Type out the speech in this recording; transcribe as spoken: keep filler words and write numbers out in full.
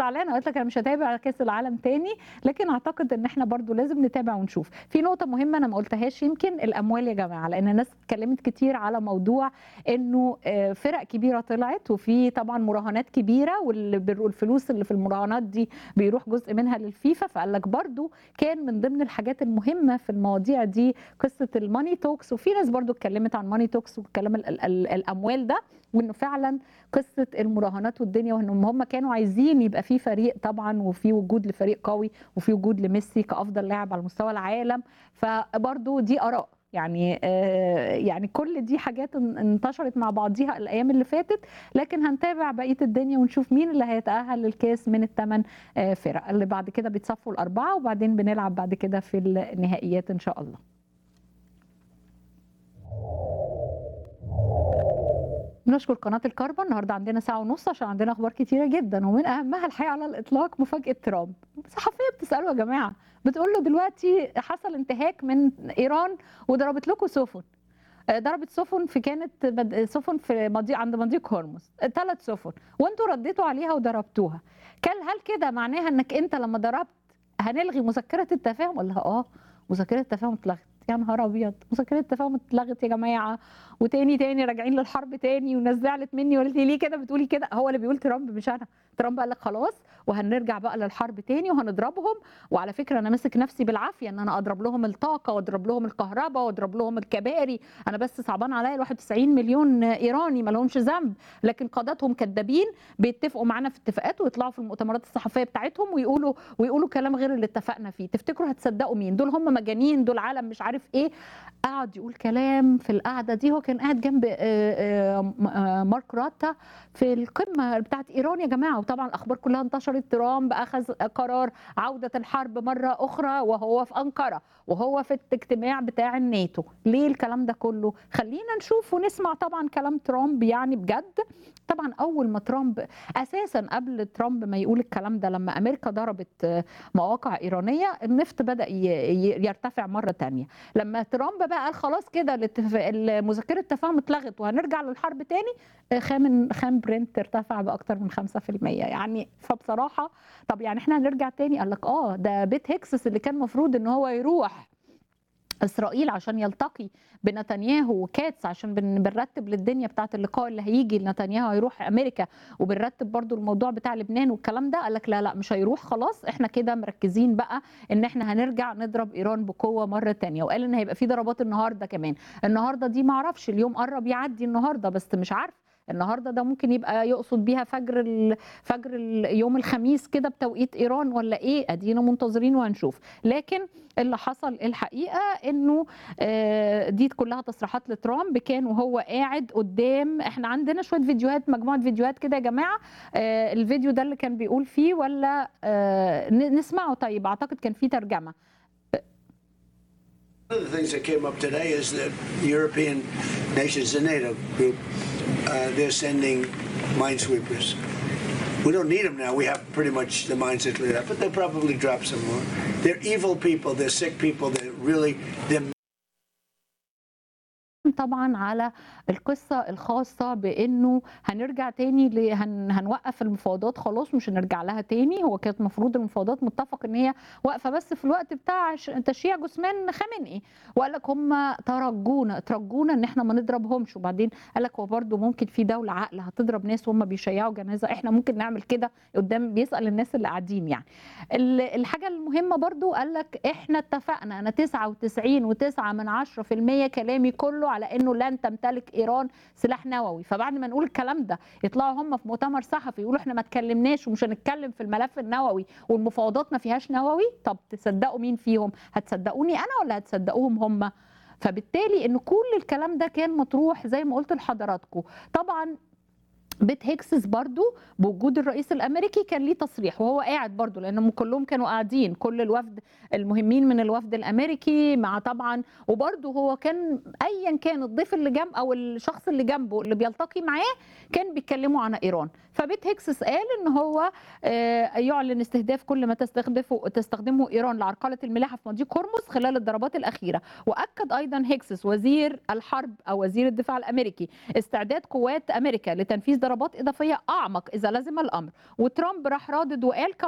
زعلانه، قالت لك انا مش هتابع كاس العالم تاني، لكن اعتقد ان احنا برضو لازم نتابع ونشوف. في نقطه مهمه انا ما قلتهاش، يمكن الاموال يا جماعه، لان الناس اتكلمت كتير على موضوع انه فرق كبيره طلعت وفي طبعا مراهنات كبيره، والفلوس اللي في المراهنات دي بيروح جزء منها للفيفا. فقال لك برضو كان من ضمن الحاجات المهمه في المواضيع دي قصه الماني توكس، وفي ناس برضو اتكلمت عن ماني توكس والكلام الاموال ده، وانه فعلا قصه المراهنات والدنيا، وانهم هم كانوا عايزين يبقى في فريق طبعا، وفي وجود لفريق قوي، وفي وجود لميسي كافضل لاعب على مستوى العالم. فبرضو دي اراء يعني آه يعني كل دي حاجات انتشرت مع بعضيها الايام اللي فاتت، لكن هنتابع بقيه الدنيا ونشوف مين اللي هيتاهل للكاس من الثمان آه فرق اللي بعد كده بيتصفوا الاربعه، وبعدين بنلعب بعد كده في النهائيات ان شاء الله. بنشكر قناة الكربون. النهارده عندنا ساعة ونص عشان عندنا أخبار كتيرة جدا، ومن أهمها الحقيقة على الإطلاق مفاجأة ترامب. صحفية بتسأله يا جماعة، بتقول له دلوقتي حصل انتهاك من إيران وضربت لكم سفن، ضربت سفن في كانت سفن في مضيق عند مضيق هرمز، ثلاث سفن، وانتوا رديتوا عليها وضربتوها. قال هل كده معناها انك انت لما ضربت هنلغي مذكرة التفاهم؟ قال لها اه مذكرة التفاهم اتلغت. يا نهار ابيض، مذكرة التفاهم اتلغت يا جماعه، وتاني تاني راجعين للحرب تاني، والناس زعلت مني وقالت لي ليه كده بتقولي كده؟ هو اللي بيقول ترامب مش انا. ترامب قال لك خلاص وهنرجع بقى للحرب تاني وهنضربهم، وعلى فكره انا ماسك نفسي بالعافيه ان انا اضرب لهم الطاقه واضرب لهم الكهرباء واضرب لهم الكباري، انا بس صعبان عليا ال واحد وتسعين مليون ايراني ما لهمش ذنب، لكن قادتهم كذابين بيتفقوا معانا في اتفاقات ويطلعوا في المؤتمرات الصحفيه بتاعتهم ويقولوا ويقولوا كلام غير اللي اتفقنا فيه. تفتكروا هتصدقوا مين؟ دول هم مجانين، دول عالم مش عارف ايه. قعد يقول كلام في القعده دي، هو كان قاعد جنب مارك راتا في القمه بتاعت ايران يا جماعه، وطبعا الاخبار كلها انتشرت. ترامب اخذ قرار عوده الحرب مره اخرى وهو في انقره وهو في الاجتماع بتاع الناتو. ليه الكلام ده كله؟ خلينا نشوف ونسمع طبعا كلام ترامب يعني بجد. طبعا اول ما ترامب اساسا قبل ترامب ما يقول الكلام ده، لما امريكا ضربت مواقع ايرانيه النفط بدا يرتفع مره ثانيه. لما ترامب بقى قال خلاص كده مذكره التفاهم اتلغت وهنرجع للحرب تاني، خام خام برنت ارتفع باكثر من خمسة في المية يعني. فبصراحه طب يعني احنا هنرجع تاني؟ قال لك اه ده بيت هيكسس اللي كان المفروض ان هو يروح اسرائيل عشان يلتقي بنتنياهو وكاتس عشان بنرتب للدنيا بتاعه اللقاء اللي هيجي لنتنياهو هيروح امريكا، وبنرتب برضو الموضوع بتاع لبنان والكلام ده. قال لك لا لا مش هيروح، خلاص احنا كده مركزين بقى ان احنا هنرجع نضرب ايران بقوه مره ثانيه. وقال ان هيبقى في ضربات النهارده كمان. النهارده دي ما اعرفش، اليوم قرب يعدي النهارده بس مش عارف النهارده ده ممكن يبقى يقصد بيها فجر ال... فجر يوم الخميس كده بتوقيت ايران ولا ايه؟ ادينا منتظرين وهنشوف. لكن اللي حصل الحقيقه انه دي كلها تصريحات لترامب كان وهو قاعد قدام. احنا عندنا شويه فيديوهات، مجموعه فيديوهات كده يا جماعه، الفيديو ده اللي كان بيقول فيه ولا نسمعه؟ طيب اعتقد كان فيه ترجمه. One of the things that came up today is that the European nations, the NATO group, uh, they're sending minesweepers. We don't need them now. We have pretty much the mines that we have, but they'll probably drop some more. They're evil people. They're sick people. They're really they're طبعا على القصه الخاصه بانه هنرجع تاني ل... هن... هنوقف المفاوضات خلاص مش هنرجع لها تاني. هو كانت المفروض المفاوضات متفق ان هي واقفه بس في الوقت بتاع تشييع جثمان خامنئي، وقال لك هم ترجونا ترجونا ان احنا ما نضربهمش. وبعدين قال لك هو برده ممكن في دوله عاقله هتضرب ناس وهم بيشيعوا جنازه؟ احنا ممكن نعمل كده قدام؟ بيسال الناس اللي قاعدين يعني. الحاجه المهمه برده قال لك احنا اتفقنا، انا تسعة وتسعين وتسعة من عشرة في المية كلامي كله على انه لن تمتلك ايران سلاح نووي. فبعد ما نقول الكلام ده يطلعوا هم في مؤتمر صحفي يقولوا احنا ما اتكلمناش ومش هنتكلم في الملف النووي والمفاوضات ما فيهاش نووي. طب تصدقوا مين فيهم؟ هتصدقوني انا ولا هتصدقوهم هم؟ فبالتالي ان كل الكلام ده كان مطروح زي ما قلت لحضراتكم. طبعا بيت هيكسس برضو بوجود الرئيس الامريكي كان ليه تصريح وهو قاعد برضو، لانهم كلهم كانوا قاعدين، كل الوفد المهمين من الوفد الامريكي مع طبعا، وبرضو هو كان ايا كان الضيف اللي جنب او الشخص اللي جنبه اللي بيلتقي معاه كان بيتكلموا عن ايران. فبيت هيكسس قال ان هو يعلن استهداف كل ما تستخدمه تستخدمه ايران لعرقله الملاحه في مضيق هرمز خلال الضربات الاخيره. واكد ايضا هيكسس وزير الحرب او وزير الدفاع الامريكي استعداد قوات امريكا لتنفيذ ضربات اضافيه اعمق اذا لزم الامر. وترامب راح رادد وقال